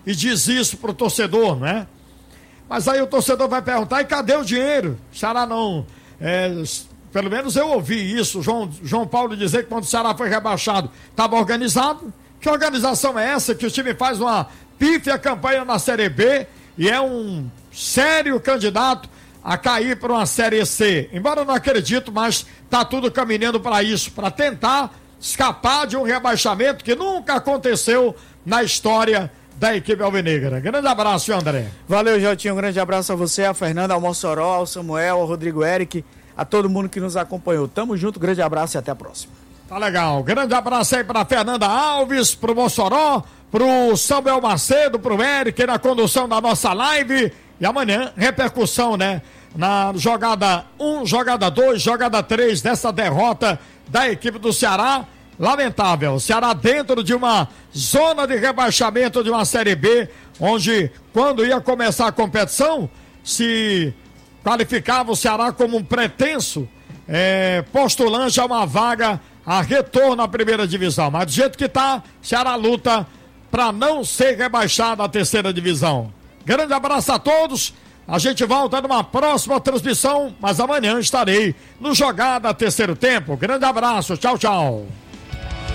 e diz isso pro torcedor, né? Mas aí o torcedor vai perguntar, e cadê o dinheiro? O Ceará não... pelo menos eu ouvi isso, João Paulo dizer que quando o Ceará foi rebaixado, estava organizado. Que organização é essa? Que o time faz uma pífia campanha na Série B e é um sério candidato a cair para uma Série C. Embora eu não acredito, mas tá tudo caminhando para isso, para tentar escapar de um rebaixamento que nunca aconteceu na história da equipe alvinegra. Grande abraço, André. Valeu, Jotinho. Um grande abraço a você, a Fernanda, ao Mossoró, ao Samuel, ao Rodrigo Eric, a todo mundo que nos acompanhou. Tamo junto, grande abraço e até a próxima. Tá legal. Grande abraço aí pra Fernanda Alves, pro Mossoró, pro Samuel Macedo, pro Eric na condução da nossa live. E amanhã, repercussão, né? Na jogada 1, jogada 2, jogada 3 dessa derrota da equipe do Ceará. Lamentável. O Ceará dentro de uma zona de rebaixamento de uma Série B, onde quando ia começar a competição, se qualificava o Ceará como um pretenso postulante a uma vaga a retorno à primeira divisão. Mas do jeito que tá, Ceará luta para não ser rebaixado à terceira divisão. Grande abraço a todos. A gente volta numa próxima transmissão, mas amanhã estarei no Jogada Terceiro Tempo. Grande abraço, tchau, tchau.